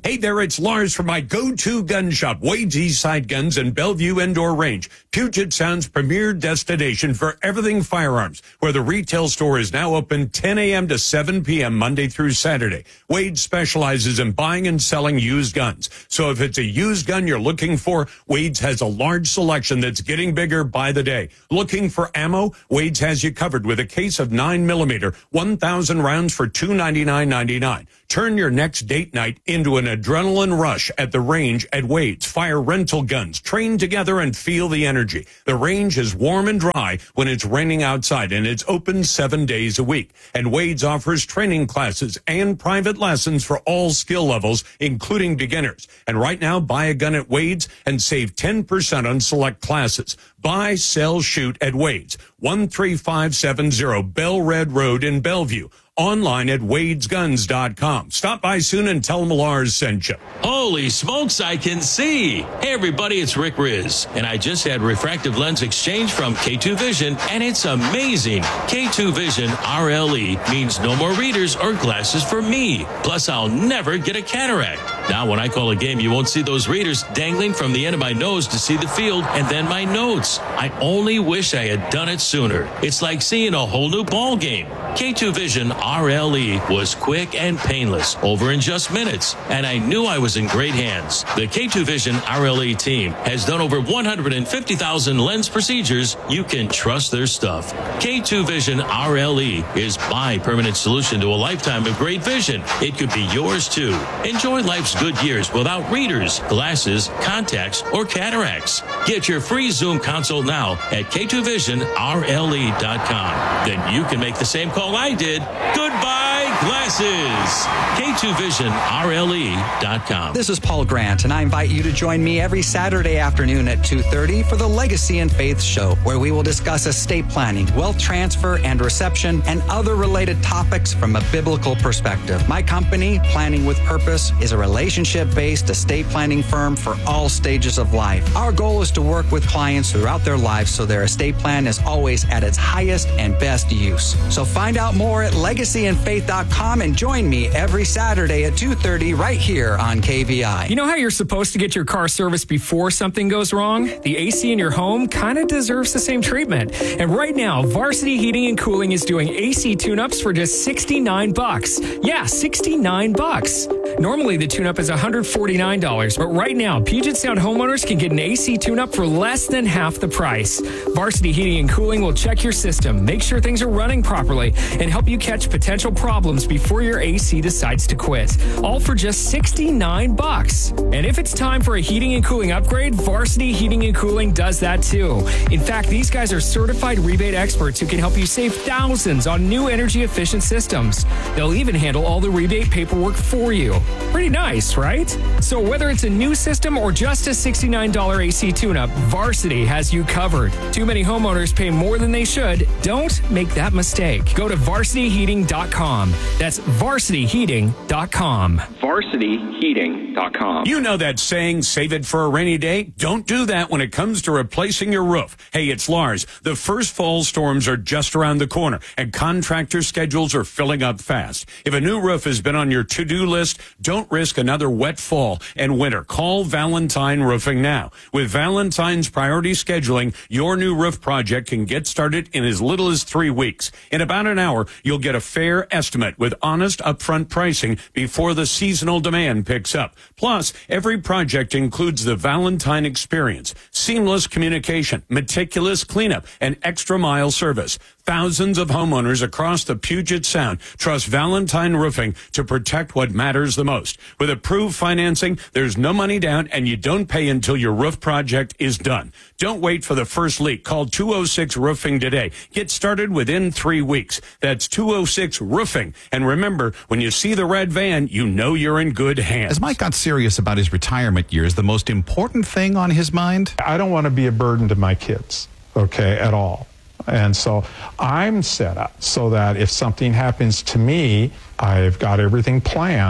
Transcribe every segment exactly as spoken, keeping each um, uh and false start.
Hey there, it's Lars from my go-to gun shop, Wade's Eastside Guns in Bellevue Indoor Range, Puget Sound's premier destination for everything firearms, where the retail store is now open ten a.m. to seven p.m. Monday through Saturday. Wade specializes in buying and selling used guns. So if it's a used gun you're looking for, Wade's has a large selection that's getting bigger by the day. Looking for ammo? Wade's has you covered with a case of nine millimeter, one thousand rounds for two hundred ninety-nine ninety-nine. Turn your next date night into an adrenaline rush at the range at Wade's. Fire rental guns, train together and feel the energy. The range is warm and dry when it's raining outside, and it's open seven days a week. And Wade's offers training classes and private lessons for all skill levels, including beginners. And right now, buy a gun at Wade's and save ten percent on select classes. Buy, sell, shoot at Wade's, one three five seven zero Bell Red Road in Bellevue. Online at wades guns dot com. Stop by soon and tell them Lars sent you. Holy smokes, I can see. Hey, everybody, it's Rick Riz, and I just had refractive lens exchange from K two Vision, and it's amazing. K two Vision R L E means no more readers or glasses for me. Plus, I'll never get a cataract. Now, when I call a game, you won't see those readers dangling from the end of my nose to see the field and then my notes. I only wish I had done it sooner. It's like seeing a whole new ball game. K two Vision R L E was quick and painless, over in just minutes, and I knew I was in great hands. The K two Vision R L E team has done over one hundred fifty thousand lens procedures. You can trust their stuff. K two Vision R L E is my permanent solution to a lifetime of great vision. It could be yours too. Enjoy life's good years without readers, glasses, contacts, or cataracts. Get your free Zoom consult now at K two vision R L E dot com. Then you can make the same call I did. Goodbye, glasses. K two vision R L E dot com. This is Paul Grant, and I invite you to join me every Saturday afternoon at two thirty for the Legacy and Faith Show, where we will discuss estate planning, wealth transfer and reception, and other related topics from a biblical perspective. My company, Planning with Purpose, is a relationship-based estate planning firm for all stages of life. Our goal is to work with clients throughout their lives so their estate plan is always at its highest and best use. So find out more at legacy and faith dot com and join me every Saturday at two thirty right here on K V I. You know how you're supposed to get your car serviced before something goes wrong? The A C in your home kind of deserves the same treatment. And right now, Varsity Heating and Cooling is doing A C tune-ups for just sixty-nine bucks. Yeah, sixty-nine bucks. Normally, the tune-up is one hundred forty-nine dollars, but right now, Puget Sound homeowners can get an A C tune-up for less than half the price. Varsity Heating and Cooling will check your system, make sure things are running properly, and help you catch potential problems before your A C decides to quit. All for just sixty-nine bucks. And if it's time for a heating and cooling upgrade, Varsity Heating and Cooling does that too. In fact, these guys are certified rebate experts who can help you save thousands on new energy efficient systems. They'll even handle all the rebate paperwork for you. Pretty nice, right? So whether it's a new system or just a sixty-nine dollars A C tune-up, Varsity has you covered. Too many homeowners pay more than they should. Don't make that mistake. Go to varsity heating dot com. That's varsity heating dot com. varsity heating dot com. You know that saying, save it for a rainy day? Don't do that when it comes to replacing your roof. Hey, it's Lars. The first fall storms are just around the corner, and contractor schedules are filling up fast. If a new roof has been on your to-do list, don't risk another wet fall and winter. Call Valentine Roofing now. With Valentine's priority scheduling, your new roof project can get started in as little as three weeks. In about an hour, you'll get a fair estimate with honest upfront pricing before the seasonal demand picks up. Plus, every project includes the Valentine experience, seamless communication, meticulous cleanup, and extra mile service. Thousands of homeowners across the Puget Sound trust Valentine Roofing to protect what matters the most. With approved financing, there's no money down, and you don't pay until your roof project is done. Don't wait for the first leak. Call two oh six Roofing today. Get started within three weeks. That's two oh six Roofing. And remember, when you see the red van, you know you're in good hands. As Mike got serious about his retirement years, the most important thing on his mind? I don't want to be a burden to my kids, okay, at all. And so I'm set up so that if something happens to me, I've got everything planned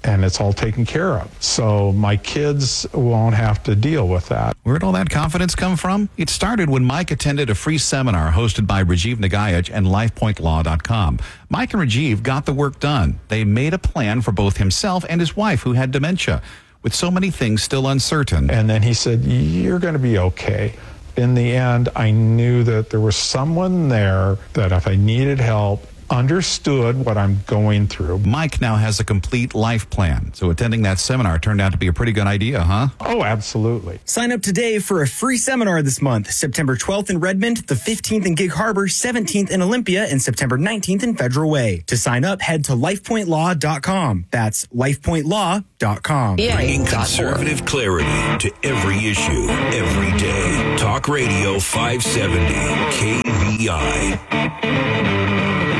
and it's all taken care of. So my kids won't have to deal with that. Where'd all that confidence come from? It started when Mike attended a free seminar hosted by Rajiv Nagayaj and life point law dot com. Mike and Rajiv got the work done. They made a plan for both himself and his wife, who had dementia. With so many things still uncertain. And then he said, you're going to be okay. In the end, I knew that there was someone there that if I needed help, understood what I'm going through. Mike now has a complete life plan, so attending that seminar turned out to be a pretty good idea, huh? Oh, absolutely. Sign up today for a free seminar this month, September twelfth in Redmond, the fifteenth in Gig Harbor, seventeenth in Olympia, and September nineteenth in Federal Way. To sign up, head to life point law dot com. That's life point law dot com. Bringing conservative clarity to every issue, every day. Talk Radio five seventy, K V I.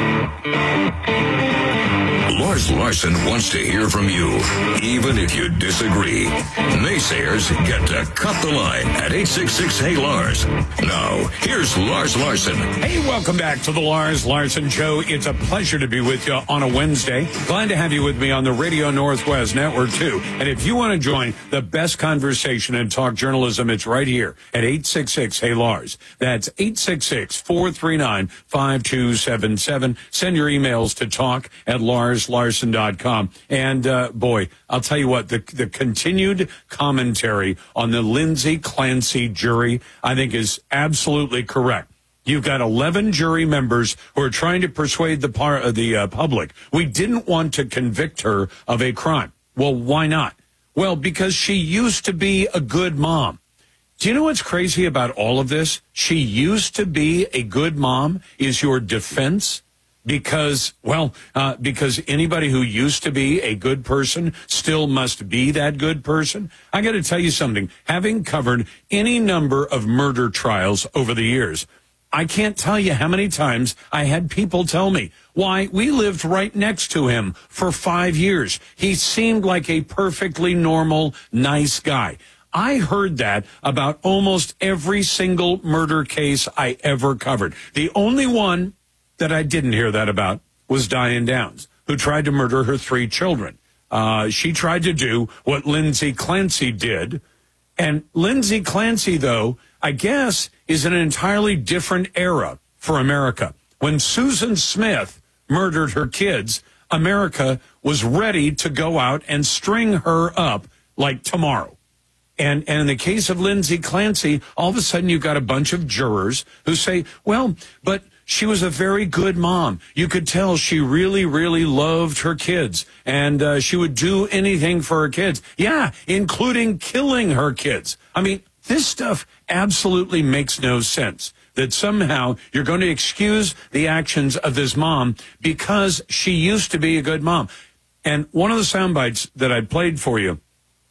Lars Larson wants to hear from you, even if you disagree. Naysayers get to cut the line at eight six six, hey Lars. Now, here's Lars Larson. Hey, welcome back to the Lars Larson Show. It's a pleasure to be with you on a Wednesday. Glad to have you with me on the Radio Northwest Network, too. And if you want to join the best conversation in talk journalism, it's right here at eight six six, hey Lars. That's eight six six, four three nine, five two seven seven. Send your emails to talk at lars larson dot com. And, uh, boy, I'll tell you what, the, the continued commentary on the Lindsay Clancy jury, I think, is absolutely correct. You've got eleven jury members who are trying to persuade the par- uh, the uh, public. We didn't want to convict her of a crime. Well, why not? Well, because she used to be a good mom. Do you know what's crazy about all of this? She used to be a good mom is your defense because, well, uh, because anybody who used to be a good person still must be that good person. I got to tell you something. Having covered any number of murder trials over the years, I can't tell you how many times I had people tell me, why, we lived right next to him for five years. He seemed like a perfectly normal, nice guy. I heard that about almost every single murder case I ever covered. The only one that I didn't hear that about was Diane Downs, who tried to murder her three children. Uh, she tried to do what Lindsay Clancy did. And Lindsay Clancy, though, I guess, is an entirely different era for America. When Susan Smith murdered her kids, America was ready to go out and string her up like tomorrow. And, and in the case of Lindsay Clancy, all of a sudden you've got a bunch of jurors who say, well, but she was a very good mom. You could tell she really, really loved her kids, and uh, she would do anything for her kids. Yeah, including killing her kids. I mean, this stuff absolutely makes no sense, that somehow you're going to excuse the actions of this mom because she used to be a good mom. And one of the sound bites that I played for you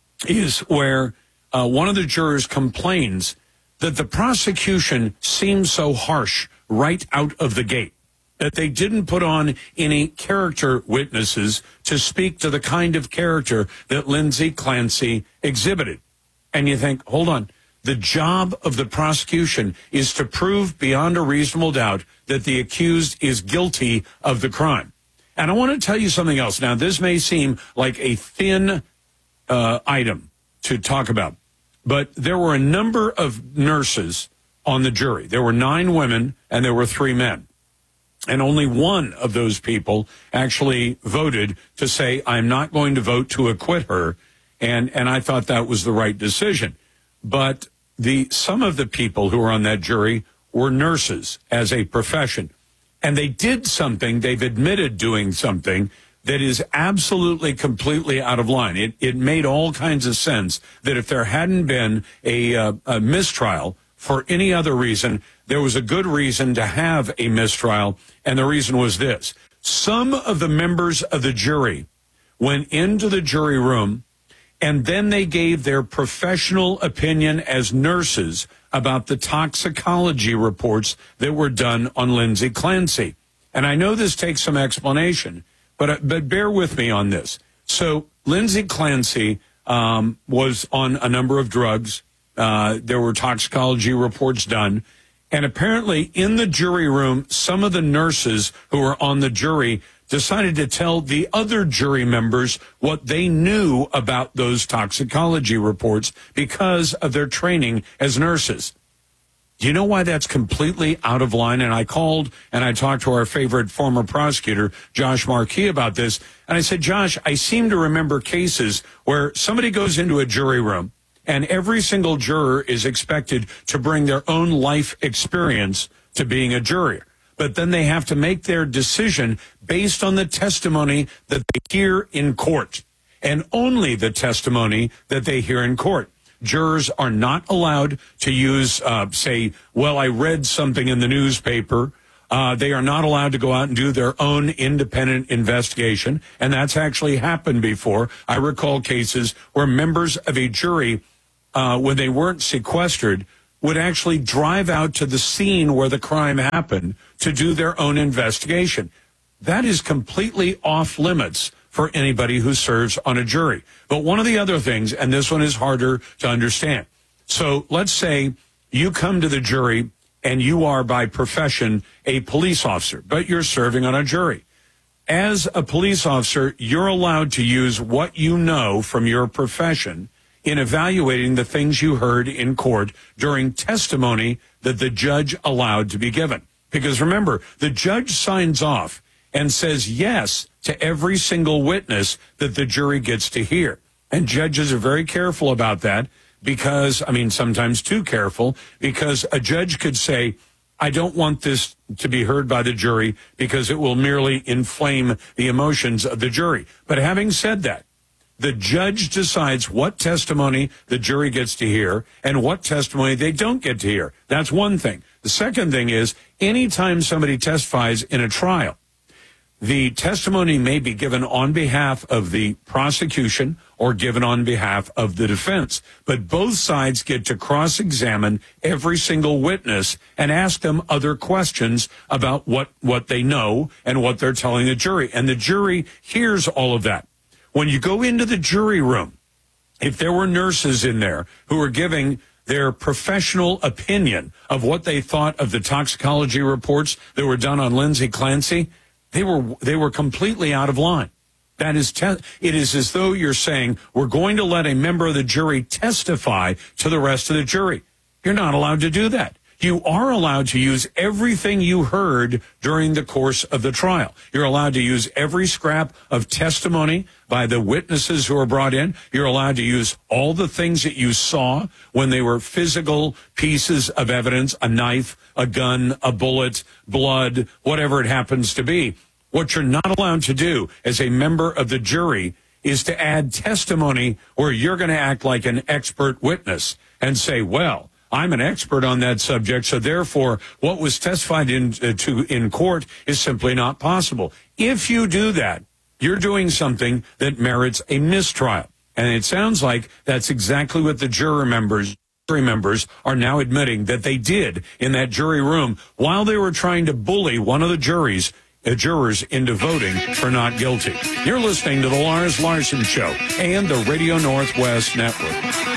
is where uh, one of the jurors complains that the prosecution seems so harsh right out of the gate, that they didn't put on any character witnesses to speak to the kind of character that Lindsay Clancy exhibited. And you think, hold on, the job of the prosecution is to prove beyond a reasonable doubt that the accused is guilty of the crime. And I want to tell you something else. Now, this may seem like a thin uh, item to talk about, but there were a number of nurses on the jury. There were nine women and there were three men. And only one of those people actually voted to say, I'm not going to vote to acquit her. And, and I thought that was the right decision. But the some of the people who were on that jury were nurses as a profession. And they did something, they've admitted doing something that is absolutely, completely out of line. It, it made all kinds of sense that if there hadn't been a, uh, a mistrial for any other reason, there was a good reason to have a mistrial, and the reason was this. Some of the members of the jury went into the jury room, and then they gave their professional opinion as nurses about the toxicology reports that were done on Lindsay Clancy. And I know this takes some explanation, but, but bear with me on this. So Lindsay Clancy um, was on a number of drugs. Uh, there were toxicology reports done. And apparently in the jury room, some of the nurses who were on the jury decided to tell the other jury members what they knew about those toxicology reports because of their training as nurses. Do you know why that's completely out of line? And I called and I talked to our favorite former prosecutor, Josh Markey, about this. And I said, Josh, I seem to remember cases where somebody goes into a jury room and every single juror is expected to bring their own life experience to being a juror. But then they have to make their decision based on the testimony that they hear in court, and only the testimony that they hear in court. Jurors are not allowed to use, uh, say, well, I read something in the newspaper. Uh, they are not allowed to go out and do their own independent investigation, and that's actually happened before. I recall cases where members of a jury, uh, when they weren't sequestered, would actually drive out to the scene where the crime happened to do their own investigation. That is completely off limits for anybody who serves on a jury. But one of the other things, and this one is harder to understand. So let's say you come to the jury and you are by profession a police officer, but you're serving on a jury. As a police officer, you're allowed to use what you know from your profession in evaluating the things you heard in court during testimony that the judge allowed to be given. Because remember, the judge signs off and says yes to every single witness that the jury gets to hear. And judges are very careful about that because, I mean, sometimes too careful, because a judge could say, I don't want this to be heard by the jury because it will merely inflame the emotions of the jury. But having said that, the judge decides what testimony the jury gets to hear and what testimony they don't get to hear. That's one thing. The second thing is, anytime somebody testifies in a trial, the testimony may be given on behalf of the prosecution or given on behalf of the defense. But both sides get to cross-examine every single witness and ask them other questions about what, what they know and what they're telling the jury. And the jury hears all of that. When you go into the jury room, if there were nurses in there who were giving their professional opinion of what they thought of the toxicology reports that were done on Lindsay Clancy, they were they were completely out of line. That is, te- it is as though you're saying we're going to let a member of the jury testify to the rest of the jury. You're not allowed to do that. You are allowed to use everything you heard during the course of the trial. You're allowed to use every scrap of testimony by the witnesses who are brought in. You're allowed to use all the things that you saw when they were physical pieces of evidence, a knife, a gun, a bullet, blood, whatever it happens to be. What you're not allowed to do as a member of the jury is to add testimony where you're going to act like an expert witness and say, well, I'm an expert on that subject, so therefore what was testified in, uh, to in court is simply not possible. If you do that, you're doing something that merits a mistrial. And it sounds like that's exactly what the juror members, jury members are now admitting that they did in that jury room while they were trying to bully one of the juries, uh, jurors into voting for not guilty. You're listening to the Lars Larson Show and the Radio Northwest Network.